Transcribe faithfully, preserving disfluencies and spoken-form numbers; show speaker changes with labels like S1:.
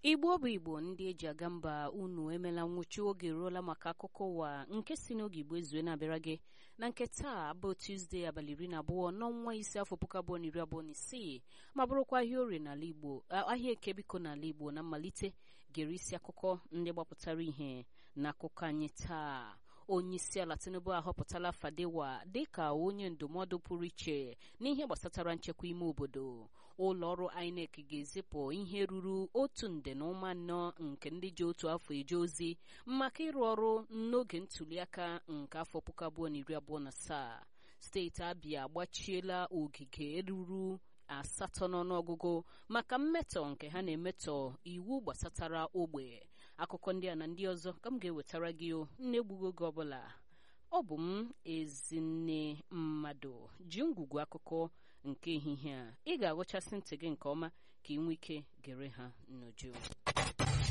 S1: Igbo bụ Igbo ndị eji aga mba unu emela nwụchi oge ruola maka akụkọ ụwa nke si n'oge Igbo ezue na-abịara gị na nke taa bụ Tuesday abalị iri na abụọ n'ọnwa ise afọ puku abụọ na iri abụọ na isii ma bụrụkwa ahịa orie n'ala Igbo ahịa eke biko n'ala Igbo na mmalite gere isi akụkọ ndị gbapụtara ihe na akụkọ anyị taa. Onye isi ala Tinubu ahọpụtala Fadewa dịka onye ndụmọdụ pụrụ iche n'ihe gbasatara nchekwa ime obodo. Ụlọ ọrụ I N E C ga-ezipụ ihe ruru otu nde na ụma anọ nke ndị ji otu afọ eje ozi maka ịrụ ọrụ n'oge ntuliaka nke afọ puku abụọ na iri abụọ na asaa. Steeti Abia agbachiela ogige ruru asatọ n'ọnụọgụgụ maka mmetọ nke ha na-emetọ iwu gbasatara ogbe. Akụkọ ndị a na ndị ọzọ ka m ga-ewetara gị o na-egbughị oge ọbụla. Ọ bụ m Ezinne Mmadụ ji ngwugwu akụkọ nke ehihie a. Ị ga-agụchasị ntị gị nke ọma ka ị nwee ike gere ha n'uju.